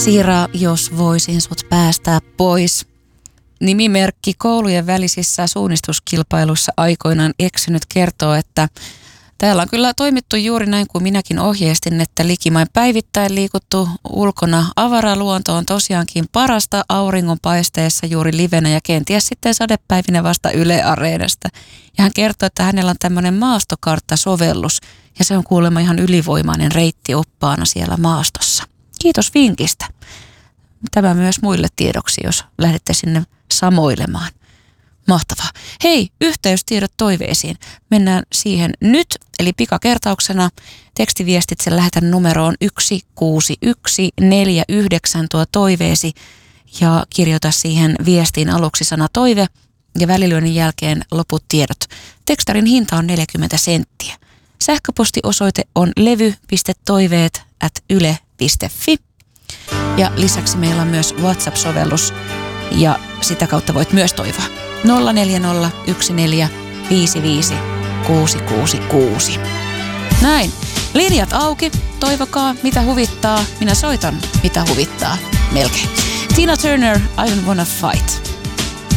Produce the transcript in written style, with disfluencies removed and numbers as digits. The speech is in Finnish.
Sira, jos voisin sut päästää pois. Nimimerkki koulujen välisissä suunnistuskilpailuissa aikoinaan eksynyt kertoo, että täällä on kyllä toimittu juuri näin kuin minäkin ohjeistin, että likimain päivittäin liikuttu ulkona. Avaraluonto on tosiaankin parasta auringonpaisteessa juuri livenä ja kenties sitten sadepäivinä vasta Yle Areenasta. Ja hän kertoo, että hänellä on tämmöinen maastokarttasovellus ja se on kuulemma ihan ylivoimainen reitti oppaana siellä maastossa. Kiitos vinkistä. Tämä myös muille tiedoksi, jos lähdette sinne samoilemaan. Mahtavaa. Hei, yhteystiedot toiveisiin. Mennään siihen nyt, eli pikakertauksena tekstiviestitse lähetän numeroon 16149 tuo toiveesi ja kirjoita siihen viestiin aluksi sana toive ja välilyönnin jälkeen loput tiedot. Tekstarin hinta on 40 senttiä. Sähköpostiosoite on levy.toiveet@yle.fi ja lisäksi meillä on myös WhatsApp-sovellus ja sitä kautta voit myös toivoa. 04014555666. Näin. Linjat auki. Toivokaa, mitä huvittaa. Minä soitan, mitä huvittaa. Melkein. Tina Turner, I don't wanna fight.